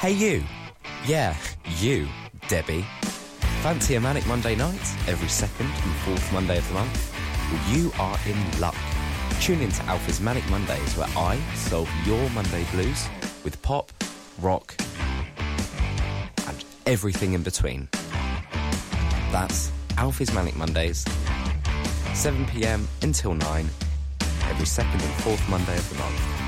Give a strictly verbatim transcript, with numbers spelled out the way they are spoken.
Hey you. Yeah, you, Debbie. Fancy a Manic Monday night every second and fourth Monday of the month? Well, you are in luck. Tune in to Alpha's Manic Mondays, where I solve your Monday blues with pop, rock, and everything in between. That's Alfie's Manic Mondays, seven p m until nine, every second and fourth Monday of the month.